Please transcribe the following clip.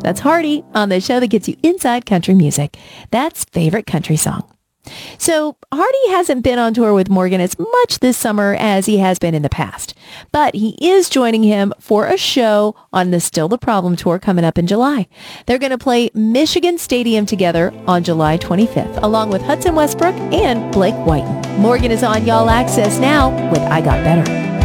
That's Hardy on the show that gets you inside country music. That's Favorite Country Song. So Hardy hasn't been on tour with Morgan as much this summer as he has been in the past, but he is joining him for a show on the Still the Problem tour coming up in July. They're going to play Michigan Stadium together on July 25th, along with Hudson Westbrook and Blake Whiten. Morgan is on Y'all Access now with I Got Better.